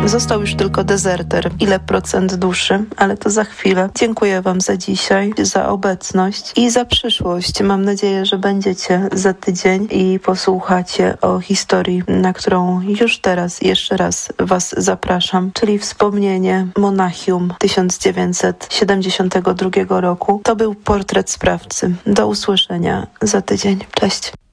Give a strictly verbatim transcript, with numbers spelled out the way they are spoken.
Został już tylko dezerter. Ile procent duszy, ale to za chwilę. Dziękuję wam za dzisiaj, za obecność i za przyszłość. Mam nadzieję, że będziecie za tydzień i posłuchacie o historii, na którą już teraz jeszcze raz was zapraszam, czyli wspomnienie Monachium tysiąc dziewięćset siedemdziesiątego drugiego roku. To był portret sprawcy. Do usłyszenia za tydzień. Cześć.